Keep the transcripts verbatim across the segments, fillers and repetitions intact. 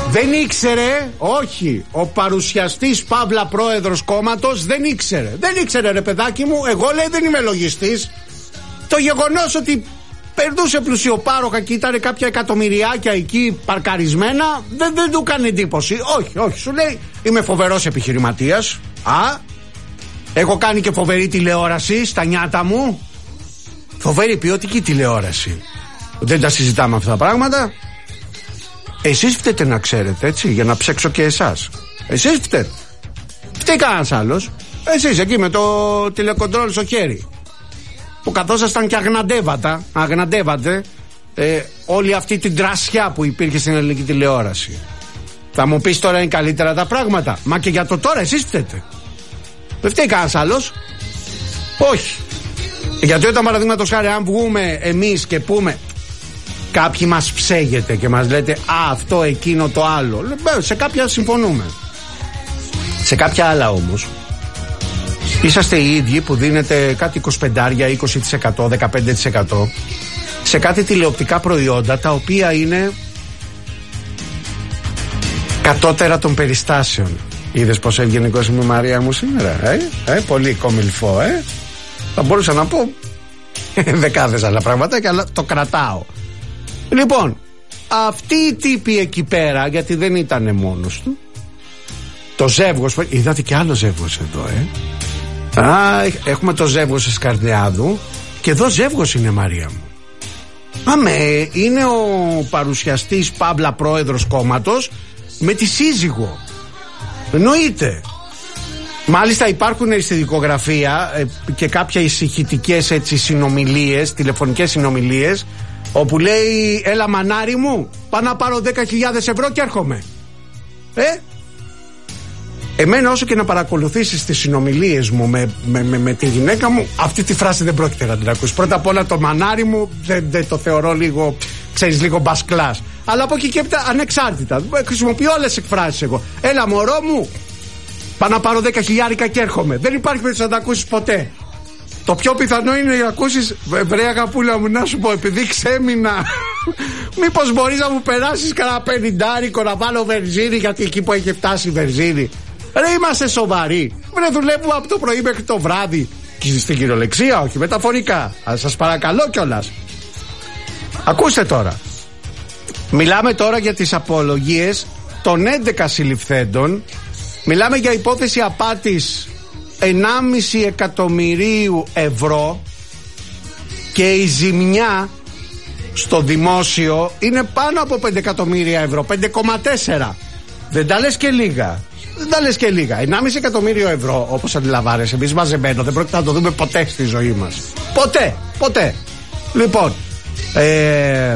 Δεν ήξερε, όχι, ο παρουσιαστής Παύλα πρόεδρος κόμματος δεν ήξερε. Δεν ήξερε ρε παιδάκι μου, εγώ λέει δεν είμαι λογιστής. Το γεγονός ότι περνούσε πλουσιοπάροχα και ήταν κάποια εκατομμυριάκια εκεί παρκαρισμένα δεν, δεν του κάνει εντύπωση. Όχι, όχι, σου λέει είμαι φοβερός επιχειρηματίας. Α, έχω κάνει και φοβερή τηλεόραση στα νιάτα μου. Φοβερή ποιοτική τηλεόραση. Δεν τα συζητάμε αυτά τα πράγματα. Εσείς φταίτε να ξέρετε, έτσι, για να ψέξω και εσάς. Εσείς φταίτε. Φταίει κανένας άλλος. Εσείς εκεί με το τηλεκοντρόλ στο χέρι, που καθόσασταν και αγναντεύατα, αγναντεύατε ε, όλη αυτή την τρασιά που υπήρχε στην ελληνική τηλεόραση. Θα μου πεις τώρα είναι καλύτερα τα πράγματα. Μα και για το τώρα εσείς φταίτε. Δεν φταίει κανένας άλλος. Όχι. Γιατί όταν παραδείγματος χάρη αν βγούμε εμείς και πούμε, κάποιοι μας ψέγετε και μας λέτε α, αυτό, εκείνο, το άλλο, σε κάποια συμφωνούμε. Σε κάποια άλλα όμως είσαστε οι ίδιοι που δίνετε κάτι είκοσι πέντε, είκοσι τοις εκατό, δεκαπέντε τοις εκατό σε κάτι τηλεοπτικά προϊόντα τα οποία είναι κατώτερα των περιστάσεων. Είδες πως έβγαινε η Κώση μου Μαρία μου σήμερα, ε? Ε, πολύ κομιλφό, ε? Θα μπορούσα να πω δεκάδες άλλα πράγματα, αλλά το κρατάω. Λοιπόν, αυτοί οι τύποι εκεί πέρα, γιατί δεν ήταν μόνος του, το ζεύγος, είδατε και άλλο ζεύγος εδώ, ε? Α, έχουμε το ζεύγος της Καρδιάδου και εδώ ζεύγος είναι, Μαρία μου. Αμέ, είναι ο παρουσιαστής Παύλα πρόεδρος κόμματος με τη σύζυγο. Εννοείται. Μάλιστα υπάρχουν στη δικογραφία ε, και κάποια ησυχητικές έτσι συνομιλίες, τηλεφωνικές συνομιλίες, όπου λέει έλα μανάρι μου, πάω να πάρω δέκα χιλιάδες ευρώ και έρχομαι. Ε? Εμένα όσο και να παρακολουθήσεις τις συνομιλίες μου με, με, με, με τη γυναίκα μου, αυτή τη φράση δεν πρόκειται να την ακούσεις. Πρώτα απ' όλα το μανάρι μου δεν, δεν το θεωρώ λίγο, ξέρεις, λίγο μπασκλάς. Αλλά από εκεί και έπειτα ανεξάρτητα. Χρησιμοποιώ όλες τις εκφράσεις εγώ. Έλα μωρό μου, πάω να πάρω δέκα χιλιάρικα και έρχομαι. Δεν υπάρχει περίπτωση να τα ακούσεις ποτέ. Το πιο πιθανό είναι να ακούσεις, βρε αγαπούλα μου, να σου πω, επειδή ξέμεινα, μήπως μπορείς να μου περάσεις κανένα πενηντάρικο να βάλω βενζίνη, γιατί εκεί που έχει φτάσει η βενζίνη. Ρε, είμαστε σοβαροί. Βρε, δουλεύουμε από το πρωί μέχρι το βράδυ. Και στην κυριολεξία, όχι μεταφορικά. Ας σας παρακαλώ κιόλας. Ακούστε τώρα. Μιλάμε τώρα για τις απολογίες των έντεκα συλληφθέντων. Μιλάμε για υπόθεση απάτης ενάμιση εκατομμυρίου ευρώ και η ζημιά στο δημόσιο είναι πάνω από πέντε εκατομμύρια ευρώ, πέντε κόμμα τέσσερα. Δεν τα λες και λίγα. Δεν τα λες και λίγα. ενάμιση εκατομμύριο ευρώ, όπως αντιλαμβάνεσαι, εμείς μαζεμένο δεν πρόκειται να το δούμε ποτέ στη ζωή μας. Ποτέ, ποτέ. Λοιπόν, ε,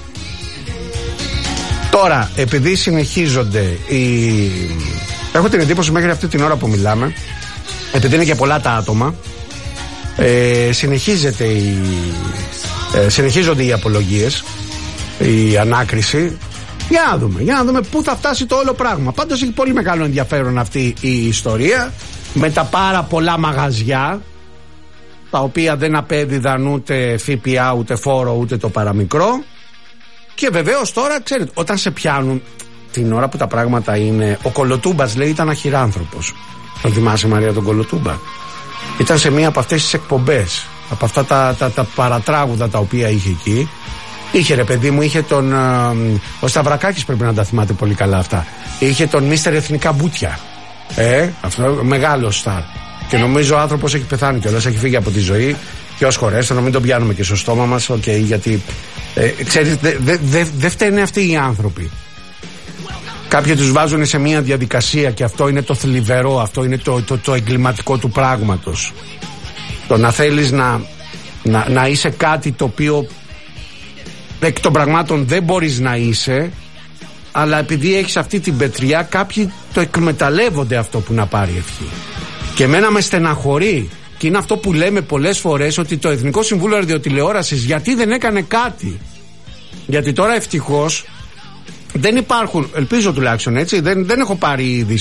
τώρα, επειδή συνεχίζονται οι... Έχω την εντύπωση μέχρι αυτή την ώρα που μιλάμε, επειδή είναι και πολλά τα άτομα, ε, συνεχίζεται η, ε, συνεχίζονται οι απολογίες, η ανάκριση. Για να δούμε, για να δούμε πού θα φτάσει το όλο πράγμα. Πάντως έχει πολύ μεγάλο ενδιαφέρον αυτή η ιστορία, με τα πάρα πολλά μαγαζιά τα οποία δεν απέδιδαν ούτε ΦΠΑ, ούτε φόρο, ούτε το παραμικρό. Και βεβαίως τώρα, ξέρετε, όταν σε πιάνουν την ώρα που τα πράγματα είναι... Ο Κολοτούμπας, λέει, ήταν αχυράνθρωπος. Τον θυμάσαι, Μαρία, τον Κολοτούμπα? Ήταν σε μία από αυτές τις εκπομπές, από αυτά τα, τα, τα παρατράγουδα τα οποία είχε εκεί. Είχε, ρε παιδί μου, είχε τον... Ο Σταυρακάκης πρέπει να τα θυμάται πολύ καλά αυτά. Είχε τον Μίστερ Εθνικά Μπούτια. Ε, αυτό μεγάλο στάρ. Και νομίζω ο άνθρωπος έχει πεθάνει κιόλας, έχει φύγει από τη ζωή. Και ως χωρέστο, να μην τον πιάνουμε και στο στόμα μας, okay, γιατί... Ε, ξέρεις, δεν δε, δε, δε φταίνε αυτοί οι άνθρωποι. Κάποιοι τους βάζουν σε μια διαδικασία και αυτό είναι το θλιβερό, αυτό είναι το, το, το εγκληματικό του πράγματος. Το να θέλεις να, να, να είσαι κάτι το οποίο εκ των πραγμάτων δεν μπορείς να είσαι, αλλά επειδή έχεις αυτή την πετριά, κάποιοι το εκμεταλλεύονται αυτό που να πάρει ευχή. Και εμένα με στεναχωρεί, και είναι αυτό που λέμε πολλές φορές, ότι το Εθνικό Συμβούλιο Ραδιοτηλεόρασης γιατί δεν έκανε κάτι. Γιατί τώρα ευτυχώς δεν υπάρχουν, ελπίζω τουλάχιστον έτσι, δεν, δεν έχω πάρει είδηση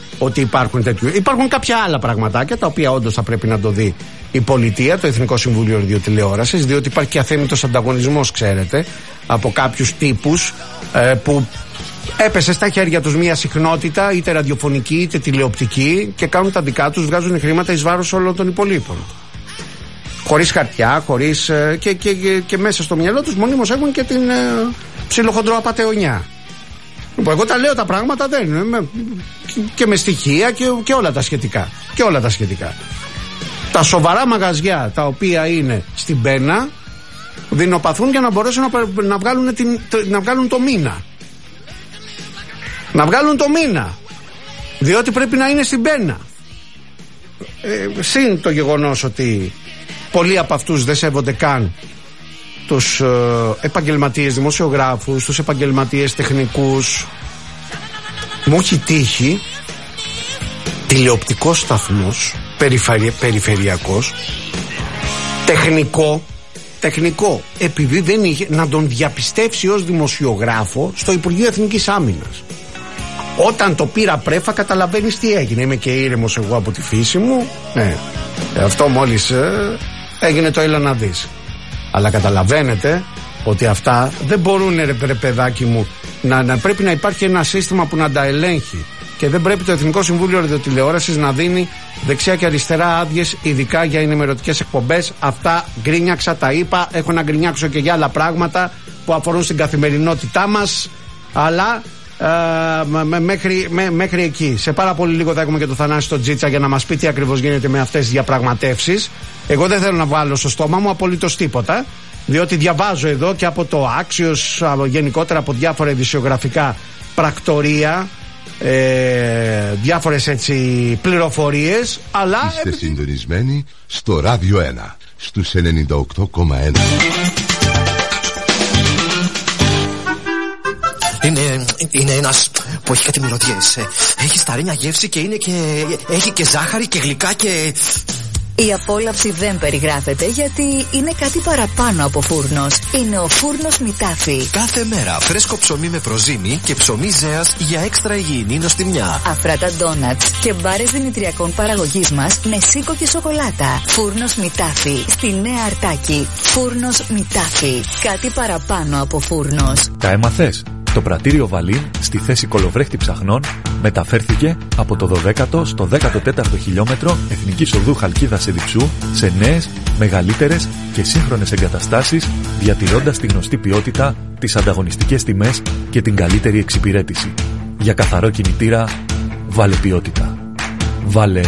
ότι υπάρχουν τέτοιου. Υπάρχουν κάποια άλλα πραγματάκια τα οποία όντως θα πρέπει να το δει η πολιτεία, το Εθνικό Συμβούλιο Ραδιοτηλεόρασης, διότι υπάρχει και αθέμητος ανταγωνισμός, ξέρετε, από κάποιους τύπους ε, που έπεσε στα χέρια τους μια συχνότητα, είτε ραδιοφωνική είτε τηλεοπτική, και κάνουν τα δικά τους, βγάζουν χρήματα εις βάρος όλων των υπολείπων. Χωρίς χαρτιά, χωρίς. Ε, και, και, και, και μέσα στο μυαλό τους μονίμως έχουν και την ε, ψιλοχοντροαπατεωνιά. Εγώ τα λέω τα πράγματα, δεν είναι. Και με στοιχεία και, και όλα τα σχετικά. Και όλα τα σχετικά. Τα σοβαρά μαγαζιά τα οποία είναι στην πένα δεινοπαθούν για να μπορέσουν να, να, βγάλουν, την, να βγάλουν το μήνα. Να βγάλουν το μήνα. Διότι πρέπει να είναι στην πένα. Ε, συν το γεγονός ότι πολλοί από αυτούς δεν σέβονται καν τους ε, επαγγελματίες δημοσιογράφους, τους επαγγελματίες τεχνικούς. Μου έχει τύχει τηλεοπτικός σταθμός περιφερει, περιφερειακός τεχνικό τεχνικό επειδή δεν είχε να τον διαπιστεύσει ως δημοσιογράφο στο Υπουργείο Εθνικής Άμυνας. Όταν το πήρα πρέφα, καταλαβαίνεις τι έγινε. Είμαι και ήρεμος εγώ από τη φύση μου. Ναι, αυτό μόλις ε, έγινε το έλα να δεις. Αλλά καταλαβαίνετε ότι αυτά δεν μπορούν, ρε, ρε παιδάκι μου, να, να πρέπει να υπάρχει ένα σύστημα που να τα ελέγχει. Και δεν πρέπει το Εθνικό Συμβούλιο Ραδιοτηλεόρασης να δίνει δεξιά και αριστερά άδειες, ειδικά για ενημερωτικές εκπομπές. Αυτά γκρίνιαξα, τα είπα. Έχω να γκρινιάξω και για άλλα πράγματα που αφορούν στην καθημερινότητά μας. Αλλά ε, μέχρι, με, μέχρι εκεί. Σε πάρα πολύ λίγο θα έχουμε και το Θανάση τον Τζίτσα για να μας πει τι ακριβώς γίνεται με αυτές τις διαπραγματεύσεις. Εγώ δεν θέλω να βάλω στο στόμα μου απολύτως τίποτα, διότι διαβάζω εδώ και από το Άξιος, γενικότερα από διάφορα ειδησιογραφικά πρακτορία, ε, διάφορες έτσι πληροφορίες, αλλά... Είστε συντονισμένοι στο Ράδιο ένα, στους ενενήντα οκτώ κόμμα ένα. Είναι, είναι ένας που έχει κάτι μυρωδιές. Έχει σταρίνια γεύση και είναι και... έχει και ζάχαρη και γλυκά και... Η απόλαυση δεν περιγράφεται γιατί είναι κάτι παραπάνω από φούρνος. Είναι ο φούρνος Μητάφι. Κάθε μέρα φρέσκο ψωμί με προζύμι και ψωμί ζέας για έξτρα υγιεινή νοστιμιά. Αφράτα ντόνατς και μπάρες δημητριακών παραγωγής μας με σίκο και σοκολάτα. Φούρνος Μητάφι. Στη Νέα Αρτάκη. Φούρνος Μητάφι. Κάτι παραπάνω από φούρνος. Τα έμαθες? Το πρατήριο Βαλίν στη θέση κολοβρέχτη ψαχνών μεταφέρθηκε από το δωδέκατο στο δέκατο τέταρτο χιλιόμετρο Εθνικής Οδού Χαλκίδας Εδιψού σε νέες, μεγαλύτερες και σύγχρονες εγκαταστάσεις, διατηρώντας τη γνωστή ποιότητα, τις ανταγωνιστικές τιμές και την καλύτερη εξυπηρέτηση. Για καθαρό κινητήρα, βάλε ποιότητα. Βάλε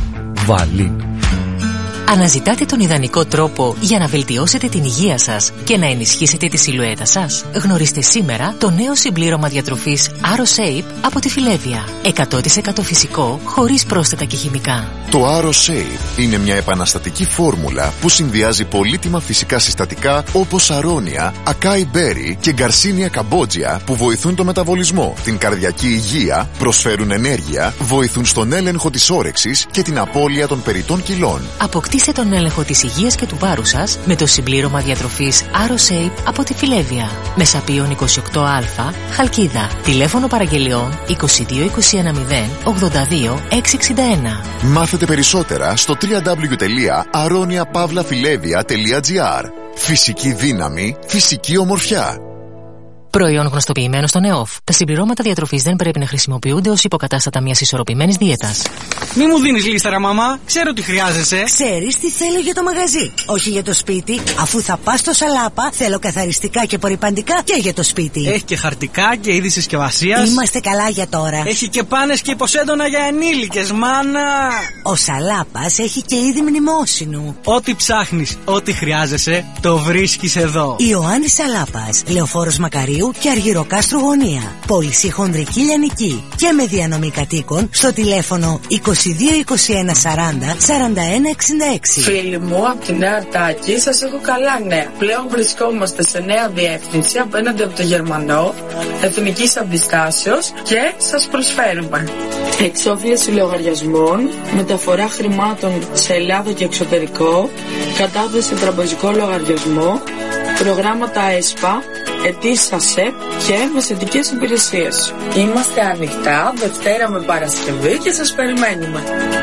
Βαλίν. Αναζητάτε τον ιδανικό τρόπο για να βελτιώσετε την υγεία σας και να ενισχύσετε τη σιλουέτα σας? Γνωρίστε σήμερα το νέο συμπλήρωμα διατροφής AroShape από τη Φιλέβια. εκατό τοις εκατό φυσικό, χωρίς πρόσθετα και χημικά. Το AroShape είναι μια επαναστατική φόρμουλα που συνδυάζει πολύτιμα φυσικά συστατικά όπως αρώνια, ακάι μπέρι και γκαρσίνια καμπότζια που βοηθούν το μεταβολισμό, την καρδιακή υγεία, προσφέρουν ενέργεια, βοηθούν στον έλεγχο της όρεξης και την απώλεια των περιττών κιλών. Αποκτήστε τον έλεγχο της υγείας και του βάρου σας με το συμπλήρωμα διατροφής AroShape από τη Φιλέβια. Μεσαπίων είκοσι οκτώ α, Χαλκίδα. Τηλέφωνο παραγγελιών είκοσι δύο είκοσι ένα μηδέν ογδόντα δύο εξακόσια εξήντα ένα. Μάθετε περισσότερα στο double-u double-u double-u τελεία aronia pavla filevia τελεία gr. Φυσική δύναμη, φυσική ομορφιά. Προϊόν γνωστοποιημένο στον ΕΟΦ. Τα συμπληρώματα διατροφής δεν πρέπει να χρησιμοποιούνται ως υποκατάστατα μιας ισορροπημένης δίαιτας. Μη μου δίνεις λίστερα, μαμά. Ξέρω τι χρειάζεσαι. Ξέρεις τι θέλω για το μαγαζί, όχι για το σπίτι. Αφού θα πας στο Σαλάπα, θέλω καθαριστικά και απορρυπαντικά και για το σπίτι. Έχει και χαρτικά και είδη συσκευασίας. Είμαστε καλά για τώρα. Έχει και πάνες και υποσέντονα για ενήλικες, μάνα. Ο Σαλάπας έχει και είδη μνημόσυνου. Ό,τι ψάχνεις, ό,τι χρειάζεσαι, το βρίσκεις εδώ. Ιωάννης Σαλάπας, Λεωφόρος Μακαρίου και Αργυροκάστρου Γωνία. Πώληση χονδρική λιανική και με διανομή κατοίκων στο τηλέφωνο είκοσι δύο είκοσι ένα σαράντα σαράντα ένα εξήντα έξι. Φίλοι μου από τη Νέα Αρτάκη, σας έχω καλά νέα. Πλέον βρισκόμαστε σε νέα διεύθυνση απέναντι από το Γερμανό, εθνικής αντιστάσεως, και σας προσφέρουμε εξόφληση λογαριασμών, μεταφορά χρημάτων σε Ελλάδα και εξωτερικό, κατάθεση σε τραπεζικό λογαριασμό, προγράμματα ΕΣΠΑ, ετής ΑΣΕΠ και μεσαιτικές υπηρεσίες. Είμαστε ανοιχτά Δευτέρα με Παρασκευή και σας περιμένουμε.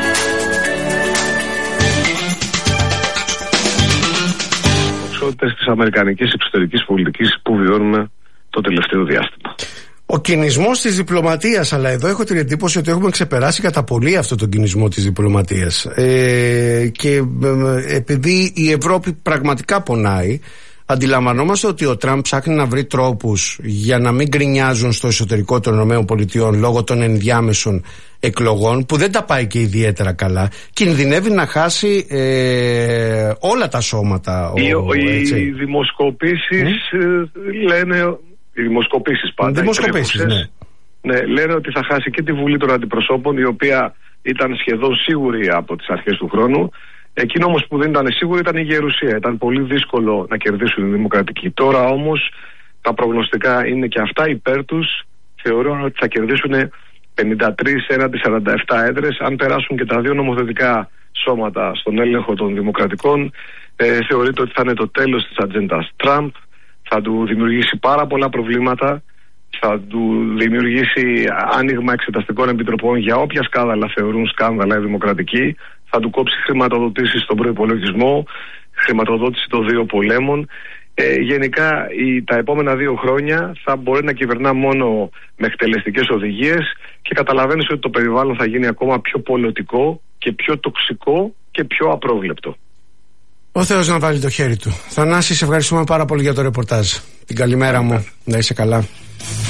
Οξότητες της αμερικανικής εξωτερικής πολιτικής που βιώνουμε το τελευταίο διάστημα. Ο κινησμός της διπλωματίας, αλλά εδώ έχω την εντύπωση ότι έχουμε ξεπεράσει κατά πολύ αυτό τον κινησμό της διπλωματίας. Ε, και ε, επειδή η Ευρώπη πραγματικά πονάει, αντιλαμβανόμαστε ότι ο Τραμπ ψάχνει να βρει τρόπους για να μην γκρινιάζουν στο εσωτερικό των ΗΠΑ λόγω των ενδιάμεσων εκλογών, που δεν τα πάει και ιδιαίτερα καλά. Κινδυνεύει να χάσει ε, όλα τα σώματα. Οι, ο, οι δημοσκοπήσεις mm? λένε... Οι δημοσκοπήσεις πάντα. Δημοσκοπήσεις, ναι. Ναι, λένε ότι θα χάσει και τη Βουλή των Αντιπροσώπων, η οποία ήταν σχεδόν σίγουρη από τις αρχές του χρόνου. Εκείνο όμως που δεν ήταν σίγουρη ήταν η Γερουσία. Ήταν πολύ δύσκολο να κερδίσουν οι Δημοκρατικοί. Τώρα όμως τα προγνωστικά είναι και αυτά υπέρ τους. Θεωρούν ότι θα κερδίσουν πενήντα τρεις έναντι σαράντα επτά έδρες. Αν περάσουν και τα δύο νομοθετικά σώματα στον έλεγχο των Δημοκρατικών, ε, θεωρείται ότι θα είναι το τέλος της ατζέντας Τραμπ. Θα του δημιουργήσει πάρα πολλά προβλήματα, θα του δημιουργήσει άνοιγμα εξεταστικών επιτροπών για όποια σκάνδαλα θεωρούν σκάνδαλα οι δημοκρατικοί, θα του κόψει χρηματοδοτήσεις στον προϋπολογισμό, χρηματοδότηση των δύο πολέμων. Ε, γενικά η, τα επόμενα δύο χρόνια θα μπορεί να κυβερνά μόνο με εκτελεστικές οδηγίες και καταλαβαίνεις ότι το περιβάλλον θα γίνει ακόμα πιο πολιτικό και πιο τοξικό και πιο απρόβλεπτο. Ο Θεός να βάλει το χέρι του. Θανάση, σε ευχαριστούμε πάρα πολύ για το ρεπορτάζ. Την καλημέρα μου. Να είσαι καλά.